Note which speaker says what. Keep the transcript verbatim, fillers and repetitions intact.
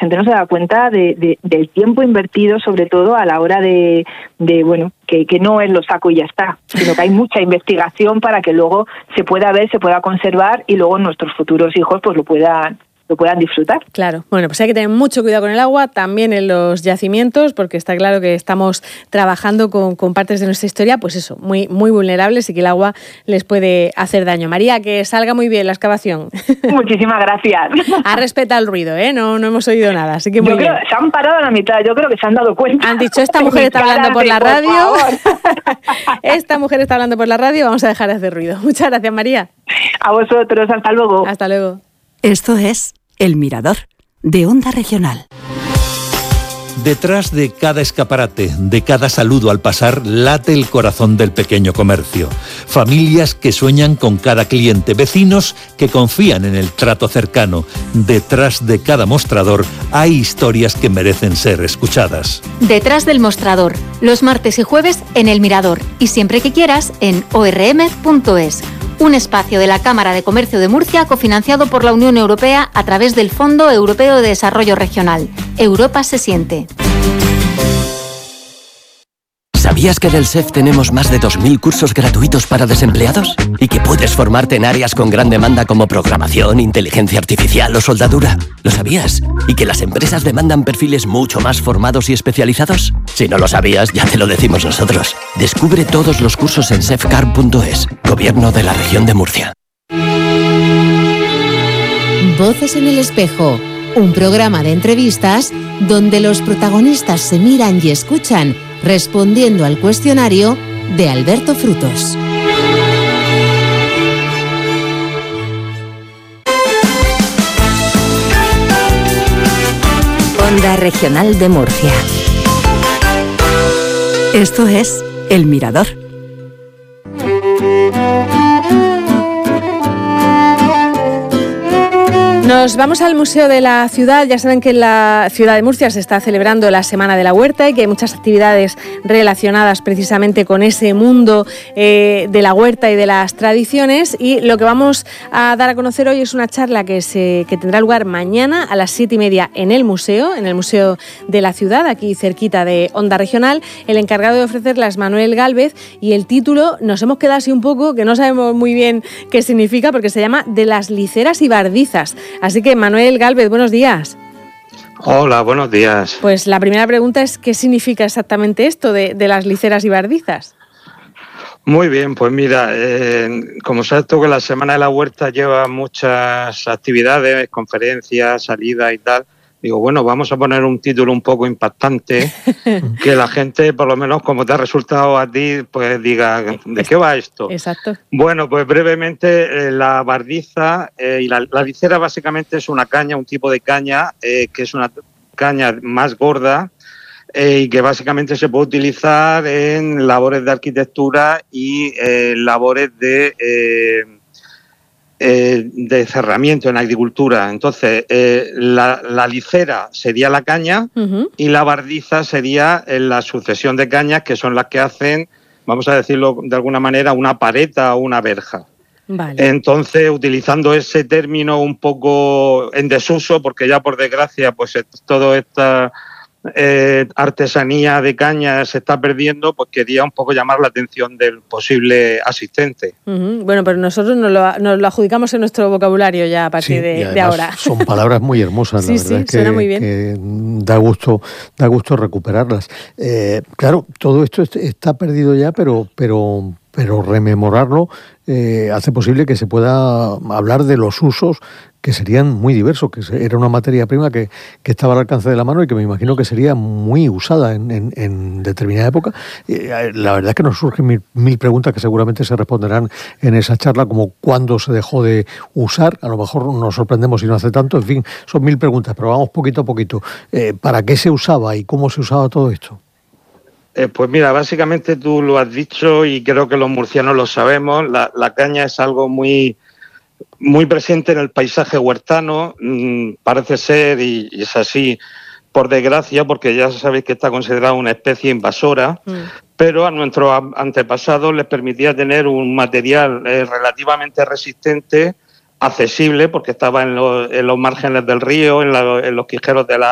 Speaker 1: gente no se da cuenta de, de, del tiempo invertido, sobre todo a la hora de, de bueno, que, que no es lo saco y ya está, sino que hay mucha investigación para que luego se pueda ver, se pueda conservar y luego nuestros futuros hijos pues lo puedan lo puedan disfrutar.
Speaker 2: Claro, bueno, pues hay que tener mucho cuidado con el agua, también en los yacimientos, porque está claro que estamos trabajando con, con partes de nuestra historia, pues eso, muy, muy vulnerables y que el agua les puede hacer daño. María, que salga muy bien la excavación.
Speaker 1: Muchísimas gracias.
Speaker 2: Ha respetado el ruido, ¿eh? No, no hemos oído nada, así que muy
Speaker 1: yo
Speaker 2: bien.
Speaker 1: Creo, se han parado a la mitad, yo creo que se han dado cuenta.
Speaker 2: Han dicho, esta mujer está hablando por la
Speaker 1: por
Speaker 2: radio.
Speaker 1: Favor.
Speaker 2: Esta mujer está hablando por la radio, vamos a dejar de hacer ruido. Muchas gracias, María.
Speaker 1: A vosotros, hasta luego.
Speaker 2: Hasta luego.
Speaker 3: Esto es El Mirador, de Onda Regional.
Speaker 4: Detrás de cada escaparate, de cada saludo al pasar, late el corazón del pequeño comercio. Familias que sueñan con cada cliente, vecinos que confían en el trato cercano. Detrás de cada mostrador hay historias que merecen ser escuchadas.
Speaker 5: Detrás del mostrador, los martes y jueves en El Mirador y siempre que quieras en o r m punto es. Un espacio de la Cámara de Comercio de Murcia cofinanciado por la Unión Europea a través del Fondo Europeo de Desarrollo Regional. Europa se siente.
Speaker 6: ¿Sabías que en el S E F tenemos más de dos mil cursos gratuitos para desempleados? ¿Y que puedes formarte en áreas con gran demanda como programación, inteligencia artificial o soldadura? ¿Lo sabías? ¿Y que las empresas demandan perfiles mucho más formados y especializados? Si no lo sabías, ya te lo decimos nosotros. Descubre todos los cursos en sefcar punto es, Gobierno de la Región de Murcia.
Speaker 7: Voces en el espejo, un programa de entrevistas donde los protagonistas se miran y escuchan, respondiendo al cuestionario de Alberto Frutos.
Speaker 3: Onda Regional de Murcia. Esto es El Mirador.
Speaker 2: Nos vamos al Museo de la Ciudad. Ya saben que en la ciudad de Murcia se está celebrando la Semana de la Huerta y que hay muchas actividades relacionadas precisamente con ese mundo eh, de la huerta y de las tradiciones. Y lo que vamos a dar a conocer hoy es una charla que, se, que tendrá lugar mañana a las siete y media en el museo, en el Museo de la Ciudad, aquí cerquita de Onda Regional. El encargado de ofrecerla es Manuel Gálvez y el título nos hemos quedado así un poco, que no sabemos muy bien qué significa, porque se llama De las liceras y bardizas. Así que, Manuel Gálvez, buenos días.
Speaker 8: Hola, buenos días.
Speaker 2: Pues la primera pregunta es, ¿qué significa exactamente esto de, de las liceras y bardizas?
Speaker 8: Muy bien, pues mira, eh, como sabes tú que la Semana de la Huerta lleva muchas actividades, conferencias, salidas y tal, digo, bueno, vamos a poner un título un poco impactante, que la gente, por lo menos como te ha resultado a ti, pues diga, ¿de qué va esto?
Speaker 2: Exacto.
Speaker 8: Bueno, pues brevemente, eh, la bardiza eh, y la, la licera básicamente es una caña, un tipo de caña, eh, que es una caña más gorda eh, y que básicamente se puede utilizar en labores de arquitectura y eh, labores de... Eh, Eh, de cerramiento en agricultura. Entonces, eh, la, la licera sería la caña uh-huh. y la bardiza sería eh, la sucesión de cañas que son las que hacen, vamos a decirlo de alguna manera, una pareta o una verja.
Speaker 2: Vale.
Speaker 8: Entonces, utilizando ese término un poco en desuso, porque ya por desgracia, pues todo esta eh, artesanía de caña se está perdiendo, pues quería un poco llamar la atención del posible asistente.
Speaker 2: Uh-huh. Bueno, pero nosotros nos lo, nos lo adjudicamos en nuestro vocabulario ya a partir
Speaker 9: sí,
Speaker 2: de,
Speaker 9: y
Speaker 2: de ahora.
Speaker 9: Son palabras muy hermosas,
Speaker 2: sí,
Speaker 9: la verdad
Speaker 2: sí,
Speaker 9: es que,
Speaker 2: suena muy bien.
Speaker 9: que da gusto, da gusto recuperarlas. Eh, claro, todo esto está perdido ya, pero, pero, pero rememorarlo eh, hace posible que se pueda hablar de los usos que serían muy diversos, que era una materia prima que, que estaba al alcance de la mano y que me imagino que sería muy usada en, en, en determinada época. Eh, la verdad es que nos surgen mil, mil preguntas que seguramente se responderán en esa charla, como cuándo se dejó de usar, a lo mejor nos sorprendemos si no hace tanto, en fin, son mil preguntas, pero vamos poquito a poquito. Eh, ¿Para qué se usaba y cómo se usaba todo esto?
Speaker 8: Eh, pues mira, básicamente tú lo has dicho y creo que los murcianos lo sabemos, la, la caña es algo muy... muy presente en el paisaje huertano, mmm, parece ser, y, y es así, por desgracia, porque ya sabéis que está considerada una especie invasora, mm. pero a nuestros antepasados les permitía tener un material eh, relativamente resistente, accesible, porque estaba en, lo, en los márgenes del río, en, la, en los quijeros de la